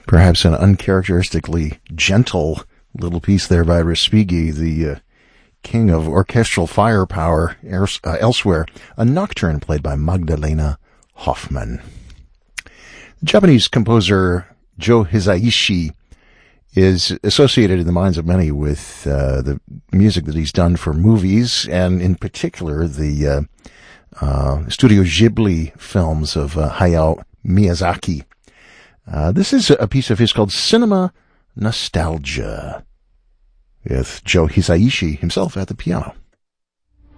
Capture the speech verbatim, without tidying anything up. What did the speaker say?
Perhaps an uncharacteristically gentle little piece there by Respighi, the uh, king of orchestral firepower ers- uh, elsewhere. A nocturne played by Magdalena Hoffman. The Japanese composer Joe Hisaishi is associated in the minds of many with uh, the music that he's done for movies, and in particular the uh, uh, Studio Ghibli films of uh, Hayao Miyazaki. Uh, this is a piece of his called Cinema Nostalgia, with Joe Hisaishi himself at the piano.